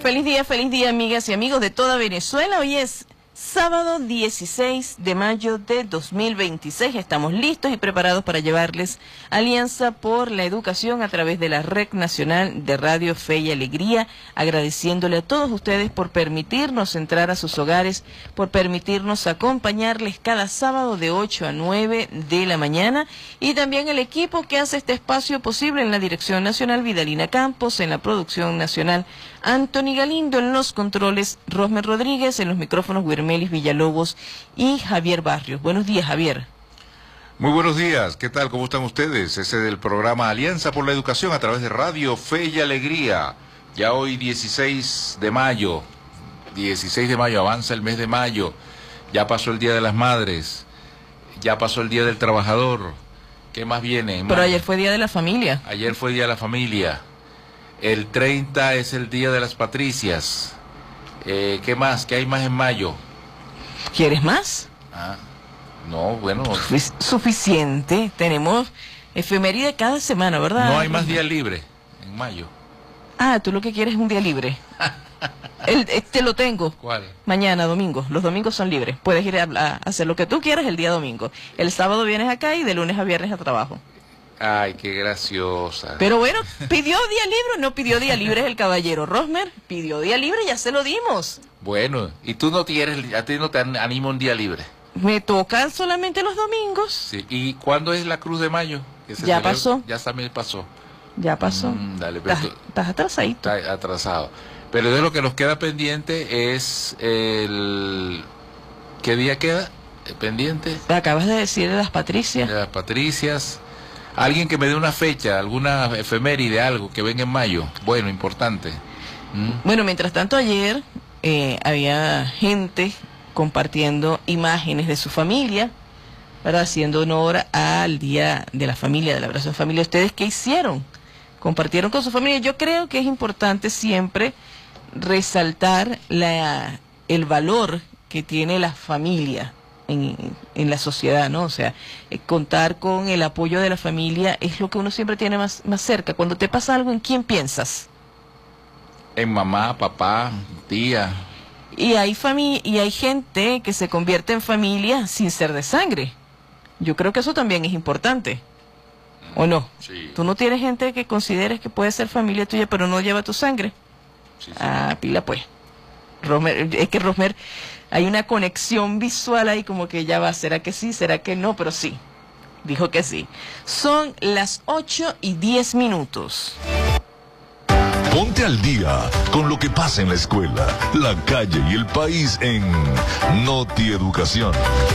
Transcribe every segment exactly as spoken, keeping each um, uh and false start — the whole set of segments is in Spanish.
Feliz día, feliz día, amigas y amigos de toda Venezuela. Hoy es sábado dieciséis de mayo de dos mil veintiséis. Estamos listos y preparados para llevarles Alianza por la Educación a través de la Red Nacional de Radio Fe y Alegría, agradeciéndole a todos ustedes por permitirnos entrar a sus hogares, por permitirnos acompañarles cada sábado de ocho a nueve de la mañana, y también el equipo que hace este espacio posible en la Dirección Nacional, Vidalina Campos, en la Producción Nacional, Anthony Galindo, en los controles, Rosmer Rodríguez, en los micrófonos, Guermelis Villalobos y Javier Barrios. Buenos días, Javier. Muy buenos días, ¿qué tal? ¿Cómo están ustedes? Ese es el programa Alianza por la Educación a través de Radio Fe y Alegría. Ya hoy dieciséis de mayo, dieciséis de mayo, avanza el mes de mayo, ya pasó el Día de las Madres, ya pasó el Día del Trabajador. ¿Qué más viene? Pero ayer fue Día de la Familia. Ayer fue Día de la Familia. El treinta es el Día de las Patricias. Eh, ¿Qué más? ¿Qué hay más en mayo? ¿Quieres más? Ah, no, bueno. Sufic- suficiente. Tenemos efeméride cada semana, ¿verdad? No hay más día libre en mayo. Ah, tú lo que quieres es un día libre. El, este lo tengo. ¿Cuál? Mañana, domingo. Los domingos son libres. Puedes ir a, a hacer lo que tú quieras el día domingo. El sábado vienes acá y de lunes a viernes a trabajo. Ay, qué graciosa. Pero bueno, pidió día libre o no pidió día libre el caballero. Rosmer pidió día libre y ya se lo dimos. Bueno, ¿y tú no tienes, a ti no te anima un día libre? Me tocan solamente los domingos. Sí. ¿Y cuándo es la Cruz de Mayo? Que se Ya celebra? pasó. Ya también pasó. Ya pasó. Mm, dale, pero Estás, tú- estás atrasadito. Está atrasado. Pero de lo que nos queda pendiente es el... ¿Qué día queda eh, pendiente? Acabas de decir de las Patricias. De las Patricias. Alguien que me dé una fecha, alguna efeméride, algo que venga en mayo. Bueno, importante. ¿Mm? Bueno, mientras tanto ayer eh, había gente compartiendo imágenes de su familia, ¿verdad? Haciendo honor al Día de la Familia, del abrazo de familia. ¿Ustedes qué hicieron? Compartieron con su familia. Yo creo que es importante siempre resaltar la, el valor que tiene la familia en, en la sociedad, ¿no? O sea, eh, contar con el apoyo de la familia es lo que uno siempre tiene más, más cerca. Cuando te pasa algo, ¿en quién piensas? En mamá, papá, tía. Y hay fami- y hay gente que se convierte en familia sin ser de sangre. Yo creo que eso también es importante. ¿O no? Sí. Tú no tienes gente que consideres que puede ser familia tuya, pero no lleva tu sangre. Sí, sí. Ah, pila pues. Rosmer, es que Rosmer, hay una conexión visual ahí como que ya va, ¿será que sí? ¿Será que no? Pero sí, dijo que sí. Son las ocho y diez minutos. Ponte al día con lo que pasa en la escuela, la calle y el país en Noti Educación.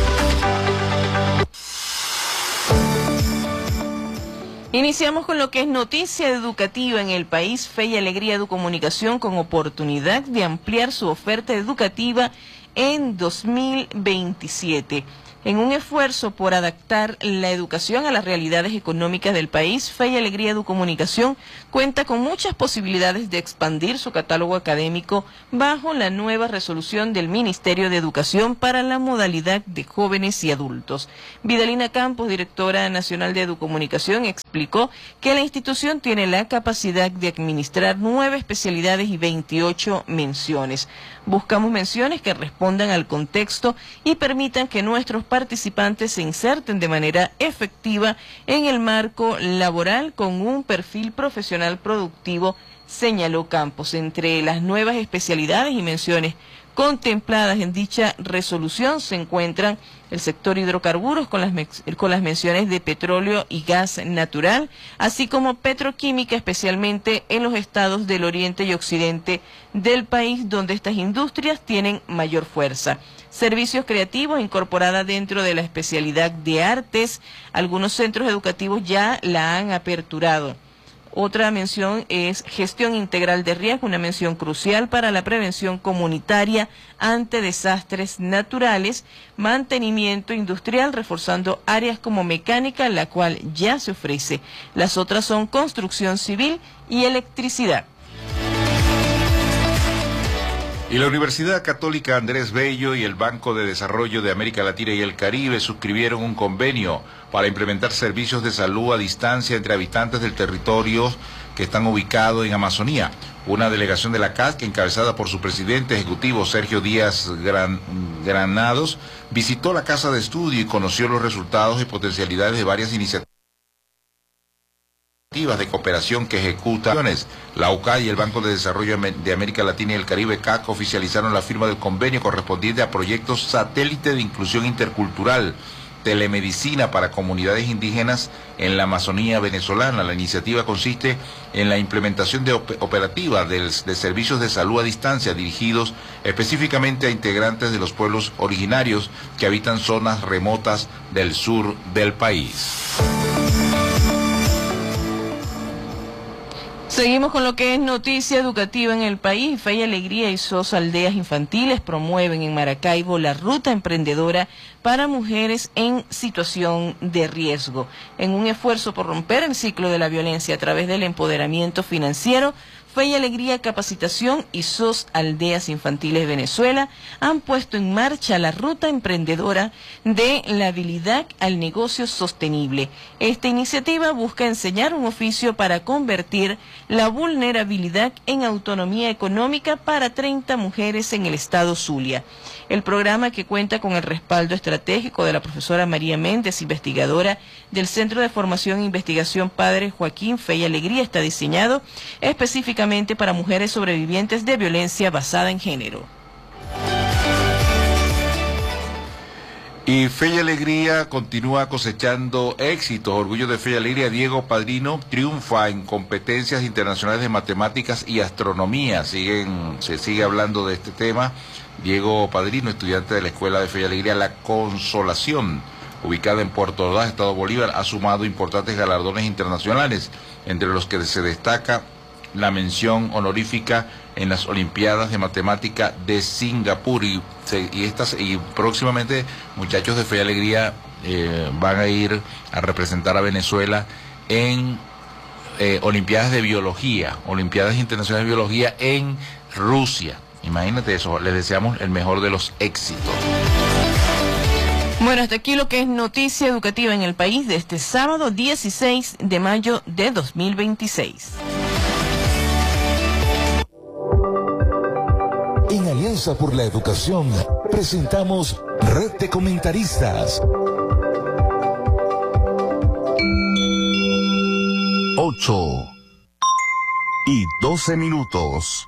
Iniciamos con lo que es noticia educativa en el país. Fe y Alegría Educomunicación, con oportunidad de ampliar su oferta educativa en dos mil veintisiete. En un esfuerzo por adaptar la educación a las realidades económicas del país, Fe y Alegría Educomunicación cuenta con muchas posibilidades de expandir su catálogo académico bajo la nueva resolución del Ministerio de Educación para la modalidad de jóvenes y adultos. Vidalina Campos, directora nacional de Educomunicación, explicó que la institución tiene la capacidad de administrar nueve especialidades y veintiocho menciones. Buscamos menciones que respondan al contexto y permitan que nuestros participantes se inserten de manera efectiva en el marco laboral con un perfil profesional productivo, señaló Campos. Entre las nuevas especialidades y menciones contempladas en dicha resolución se encuentran el sector hidrocarburos con las, con las menciones de petróleo y gas natural, así como petroquímica, especialmente en los estados del oriente y occidente del país, donde estas industrias tienen mayor fuerza. Servicios creativos incorporada dentro de la especialidad de artes. Algunos centros educativos ya la han aperturado. Otra mención es gestión integral de riesgo, una mención crucial para la prevención comunitaria ante desastres naturales, mantenimiento industrial, reforzando áreas como mecánica, la cual ya se ofrece. Las otras son construcción civil y electricidad. Y la Universidad Católica Andrés Bello y el Banco de Desarrollo de América Latina y el Caribe suscribieron un convenio para implementar servicios de salud a distancia entre habitantes del territorio que están ubicados en Amazonía. Una delegación de la C A S, que encabezada por su presidente ejecutivo Sergio Díaz Gran, Granados, visitó la casa de estudio y conoció los resultados y potencialidades de varias iniciativas de cooperación que ejecuta. La U C A y el Banco de Desarrollo de América Latina y el Caribe, C A C, oficializaron la firma del convenio correspondiente a proyectos satélite de inclusión intercultural, telemedicina para comunidades indígenas en la Amazonía venezolana. La iniciativa consiste en la implementación de op operativa de, de servicios de salud a distancia dirigidos específicamente a integrantes de los pueblos originarios que habitan zonas remotas del sur del país. Seguimos con lo que es noticia educativa en el país. Fe y Alegría y SOS Aldeas Infantiles promueven en Maracaibo la ruta emprendedora para mujeres en situación de riesgo. En un esfuerzo por romper el ciclo de la violencia a través del empoderamiento financiero, Fe y Alegría Capacitación y SOS Aldeas Infantiles Venezuela han puesto en marcha la ruta emprendedora de la habilidad al negocio sostenible. Esta iniciativa busca enseñar un oficio para convertir la vulnerabilidad en autonomía económica para treinta mujeres en el estado Zulia. El programa, que cuenta con el respaldo estratégico de la profesora María Méndez, investigadora del Centro de Formación e Investigación Padre Joaquín Fe y Alegría, está diseñado específicamente para mujeres sobrevivientes de violencia basada en género. Y Fe y Alegría continúa cosechando éxitos. Orgullo de Fe y Alegría, Diego Padrino triunfa en competencias internacionales de matemáticas y astronomía. Siguen, se sigue hablando de este tema. Diego Padrino, estudiante de la Escuela de Fe y Alegría La Consolación, ubicada en Puerto Ordaz, Estado Bolívar, ha sumado importantes galardones internacionales, entre los que se destaca la mención honorífica en las Olimpiadas de Matemática de Singapur. Y, y, estas, y próximamente muchachos de Fe y Alegría eh, van a ir a representar a Venezuela en eh, Olimpiadas de Biología, Olimpiadas Internacionales de Biología en Rusia. Imagínate eso, les deseamos el mejor de los éxitos. Bueno, hasta aquí lo que es noticia educativa en el país de este sábado dieciséis de mayo de dos mil veintiséis. En Alianza por la Educación presentamos Red de Comentaristas. Ocho y doce minutos.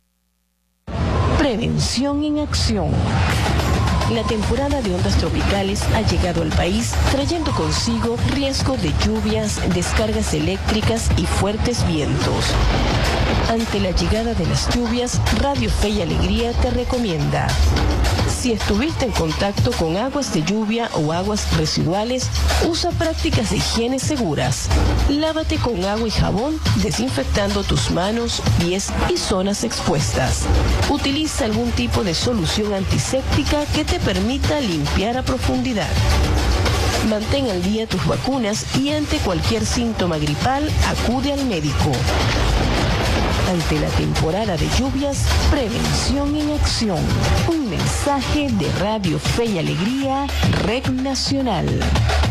Prevención en acción. La temporada de ondas tropicales ha llegado al país trayendo consigo riesgo de lluvias, descargas eléctricas y fuertes vientos. Ante la llegada de las lluvias, Radio Fe y Alegría te recomienda: si estuviste en contacto con aguas de lluvia o aguas residuales, usa prácticas de higiene seguras. Lávate con agua y jabón, desinfectando tus manos, pies y zonas expuestas. Utiliza algún tipo de solución antiséptica que te permita limpiar a profundidad. Mantén al día tus vacunas y ante cualquier síntoma gripal, acude al médico. Ante la temporada de lluvias, prevención en acción. Un mensaje de Radio Fe y Alegría, Red Nacional.